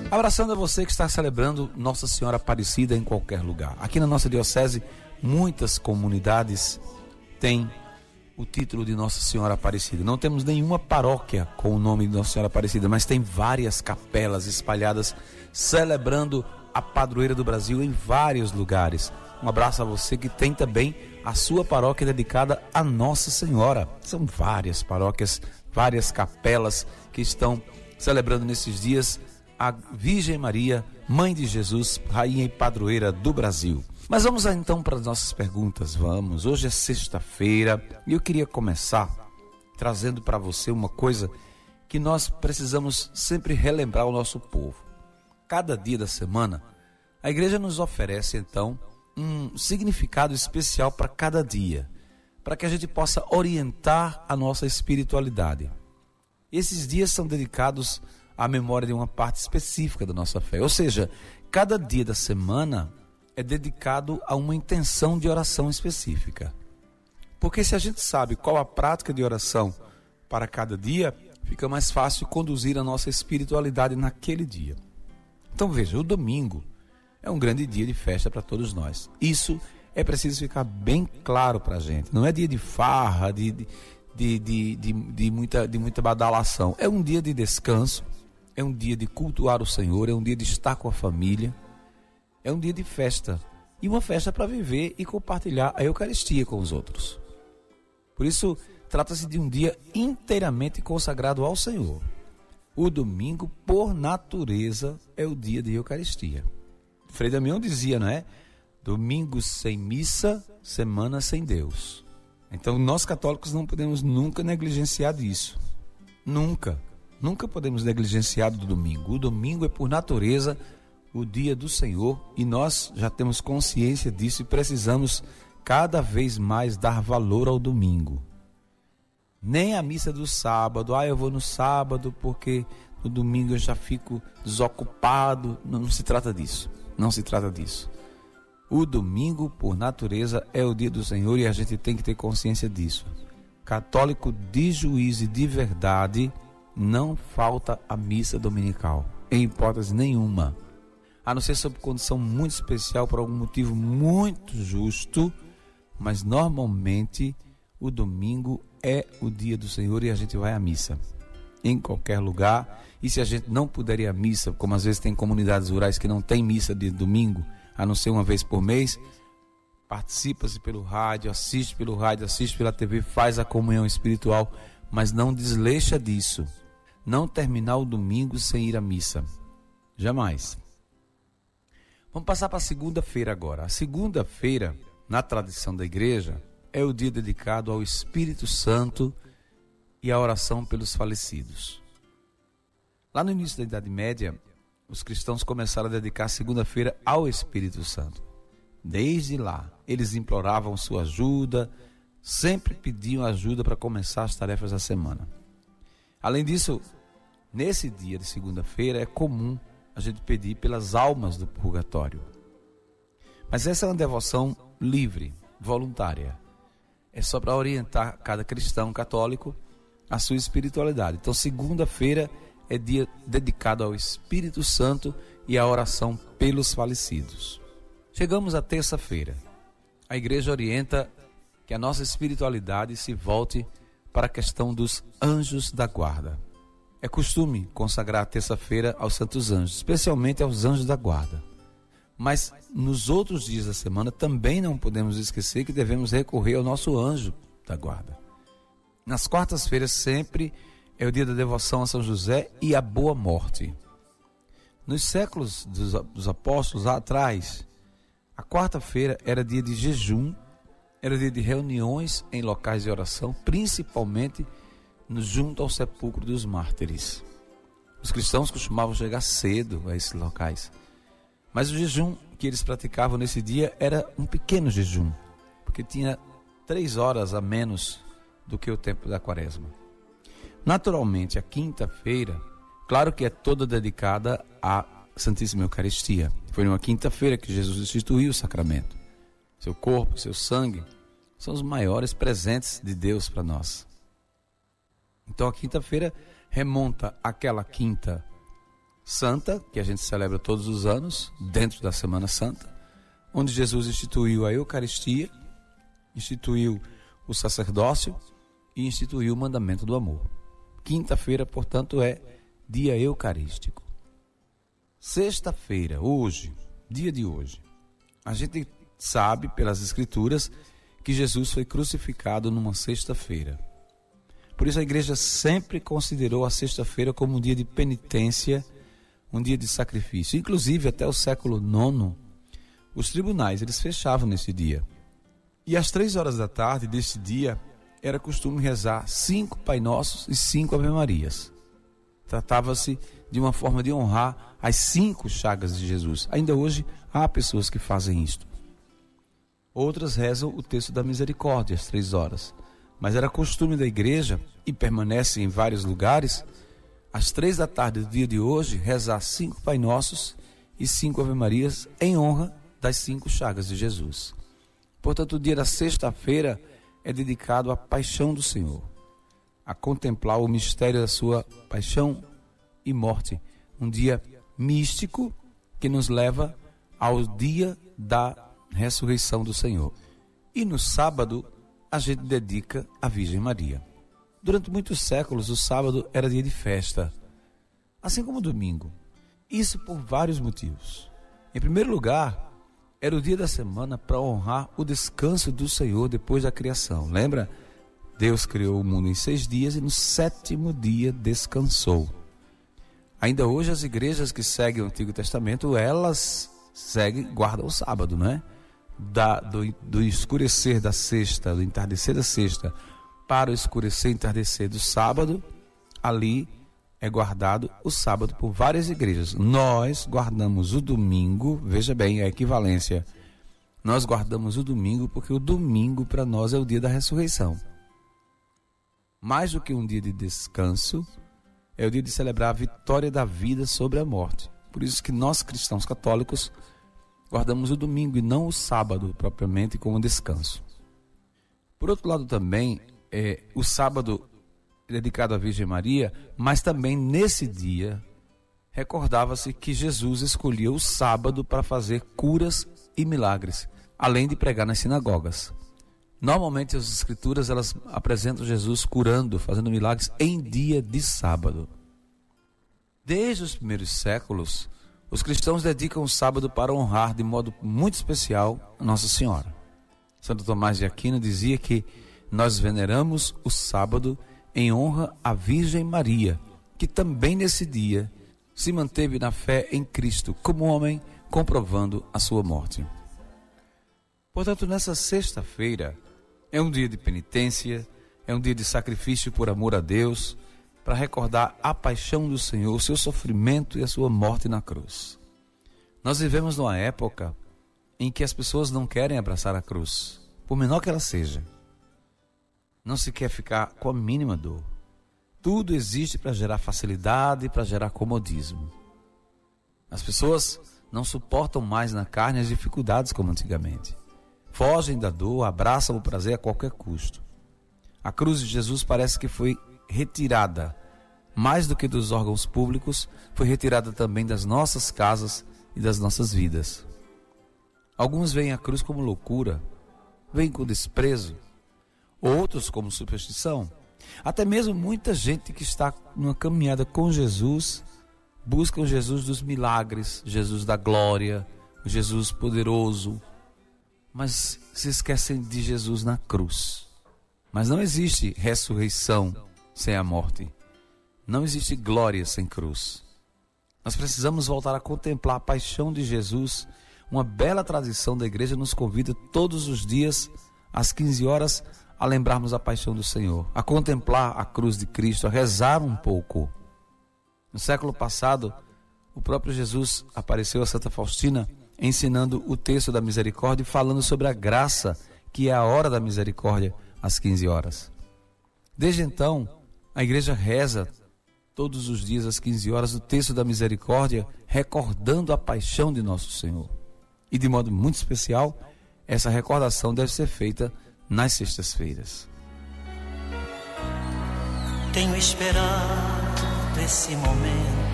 Abraçando a você que está celebrando Nossa Senhora Aparecida em qualquer lugar. Aqui na nossa diocese, muitas comunidades têm o título de Nossa Senhora Aparecida. Não temos nenhuma paróquia com o nome de Nossa Senhora Aparecida, mas tem várias capelas espalhadas celebrando a padroeira do Brasil em vários lugares. Um abraço a você que tem também a sua paróquia dedicada a Nossa Senhora. São várias paróquias, várias capelas que estão celebrando nesses dias a Virgem Maria, Mãe de Jesus, Rainha e Padroeira do Brasil. Mas vamos então para as nossas perguntas, vamos. Hoje é sexta-feira e eu queria começar trazendo para você uma coisa que nós precisamos sempre relembrar ao nosso povo. Cada dia da semana, a igreja nos oferece então um significado especial para cada dia, para que a gente possa orientar a nossa espiritualidade. Esses dias são dedicados à memória de uma parte específica da nossa fé, ou seja, cada dia da semana é dedicado a uma intenção de oração específica. Porque se a gente sabe qual a prática de oração para cada dia, fica mais fácil conduzir a nossa espiritualidade naquele dia. Então veja, o domingo é um grande dia de festa para todos nós. Isso é preciso ficar bem claro para a gente. Não é dia de farra, de muita badalação. É um dia de descanso, é um dia de cultuar o Senhor, é um dia de estar com a família, é um dia de festa. E uma festa para viver e compartilhar a Eucaristia com os outros. Por isso, trata-se de um dia inteiramente consagrado ao Senhor. O domingo, por natureza, é o dia de Eucaristia. Frei Damião dizia, não é? Domingo sem missa, semana sem Deus. Então, nós católicos não podemos nunca negligenciar disso. Nunca podemos negligenciar do domingo. O domingo é, por natureza, o dia do Senhor e nós já temos consciência disso e precisamos cada vez mais dar valor ao domingo. Nem a missa do sábado, eu vou no sábado porque no domingo eu já fico desocupado. Não se trata disso. Não se trata disso. O domingo, por natureza, é o dia do Senhor e a gente tem que ter consciência disso. Católico de juízo e de verdade, não falta a missa dominical, em hipótese nenhuma. A não ser sob condição muito especial, por algum motivo muito justo, mas normalmente o domingo é o dia do Senhor e a gente vai à missa, em qualquer lugar. E se a gente não puder ir à missa, como às vezes tem comunidades rurais que não tem missa de domingo, a não ser uma vez por mês, participa-se pelo rádio, assiste pela TV, faz a comunhão espiritual, mas não desleixa disso. Não terminar o domingo sem ir à missa. Jamais. Vamos passar para a segunda-feira agora. A segunda-feira, na tradição da igreja, é o dia dedicado ao Espírito Santo e à oração pelos falecidos. Lá no início da Idade Média, os cristãos começaram a dedicar a segunda-feira ao Espírito Santo. Desde lá, eles imploravam sua ajuda, sempre pediam ajuda para começar as tarefas da semana. Além disso, nesse dia de segunda-feira é comum a gente pedir pelas almas do purgatório. Mas essa é uma devoção livre, voluntária. É só para orientar cada cristão católico a sua espiritualidade. Então, segunda-feira é dia dedicado ao Espírito Santo e à oração pelos falecidos. Chegamos à terça-feira. A igreja orienta que a nossa espiritualidade se volte para a questão dos anjos da guarda. É costume consagrar a terça-feira aos santos anjos, especialmente aos anjos da guarda. Mas nos outros dias da semana também não podemos esquecer que devemos recorrer ao nosso anjo da guarda. Nas quartas-feiras sempre é o dia da devoção a São José e à Boa Morte. Nos séculos dos apóstolos, lá atrás, a quarta-feira era dia de jejum, era dia de reuniões em locais de oração, principalmente junto ao sepulcro dos mártires. Os cristãos costumavam chegar cedo a esses locais. Mas o jejum que eles praticavam nesse dia era um pequeno jejum, porque tinha 3 horas a menos do que o tempo da quaresma. Naturalmente, a quinta-feira, claro que é toda dedicada à Santíssima Eucaristia. Foi numa quinta-feira que Jesus instituiu o sacramento. Seu corpo, seu sangue, são os maiores presentes de Deus para nós. Então a quinta-feira remonta àquela quinta Santa, que a gente celebra todos os anos, dentro da Semana Santa, onde Jesus instituiu a Eucaristia, instituiu o sacerdócio e instituiu o mandamento do amor. Quinta-feira, portanto, é dia eucarístico. Sexta-feira, hoje, dia de hoje, a gente sabe pelas Escrituras que Jesus foi crucificado numa sexta-feira. Por isso a igreja sempre considerou a sexta-feira como um dia de penitência, um dia de sacrifício. Inclusive, até o século IX, os tribunais eles fechavam nesse dia. E às 15h desse dia, era costume rezar 5 Pai Nossos e 5 Ave Marias. Tratava-se de uma forma de honrar as 5 chagas de Jesus. Ainda hoje há pessoas que fazem isto. Outras rezam o texto da misericórdia às 3h. Mas era costume da igreja, e permanece em vários lugares, às 15h do dia de hoje, rezar 5 Pai Nossos e 5 Ave Marias em honra das 5 chagas de Jesus. Portanto, o dia da sexta-feira é dedicado à paixão do Senhor, a contemplar o mistério da sua paixão e morte. Um dia místico que nos leva ao dia da ressurreição do Senhor. E no sábado, a gente dedica à Virgem Maria. Durante muitos séculos, o sábado era dia de festa, assim como o domingo. Isso por vários motivos. Em primeiro lugar, era o dia da semana para honrar o descanso do Senhor depois da criação. Lembra? Deus criou o mundo em 6 dias e no 7º dia descansou. Ainda hoje as igrejas que seguem o Antigo Testamento, elas guardam o sábado, não é? Do escurecer da sexta, do entardecer da sexta, para o escurecer e entardecer do sábado, ali é guardado o sábado por várias igrejas. Nós guardamos o domingo, veja bem a equivalência, nós guardamos o domingo porque o domingo para nós é o dia da ressurreição. Mais do que um dia de descanso, é o dia de celebrar a vitória da vida sobre a morte. Por isso que nós cristãos católicos guardamos o domingo e não o sábado propriamente como descanso. Por outro lado também, o sábado é dedicado à Virgem Maria, mas também nesse dia recordava-se que Jesus escolhia o sábado para fazer curas e milagres, além de pregar nas sinagogas. Normalmente as escrituras elas apresentam Jesus curando, fazendo milagres em dia de sábado. Desde os primeiros séculos, os cristãos dedicam o sábado para honrar de modo muito especial a Nossa Senhora. Santo Tomás de Aquino dizia que nós veneramos o sábado em honra à Virgem Maria, que também nesse dia se manteve na fé em Cristo como homem, comprovando a sua morte. Portanto, nessa sexta-feira é um dia de penitência, é um dia de sacrifício por amor a Deus, para recordar a paixão do Senhor, o seu sofrimento e a sua morte na cruz. Nós vivemos numa época em que as pessoas não querem abraçar a cruz, por menor que ela seja. Não se quer ficar com a mínima dor. Tudo existe para gerar facilidade, para gerar comodismo. As pessoas não suportam mais na carne as dificuldades como antigamente. Fogem da dor, abraçam o prazer a qualquer custo. A cruz de Jesus parece que foi retirada, mais do que dos órgãos públicos, foi retirada também das nossas casas e das nossas vidas. Alguns veem a cruz como loucura, veem com desprezo, outros como superstição. Até mesmo muita gente que está numa caminhada com Jesus, busca o Jesus dos milagres, Jesus da glória, o Jesus poderoso, mas se esquecem de Jesus na cruz. Mas não existe ressurreição sem a morte. Não existe glória sem cruz. Nós precisamos voltar a contemplar a paixão de Jesus. Uma bela tradição da igreja nos convida todos os dias, às 15h, a lembrarmos a paixão do Senhor, a contemplar a cruz de Cristo, a rezar um pouco. No século passado, o próprio Jesus apareceu a Santa Faustina ensinando o texto da misericórdia e falando sobre a graça, que é a hora da misericórdia, às 15h. Desde então, a igreja reza todos os dias às 15h o texto da misericórdia, recordando a paixão de nosso Senhor. E de modo muito especial, essa recordação deve ser feita nas sextas-feiras. Tenho esperado esse momento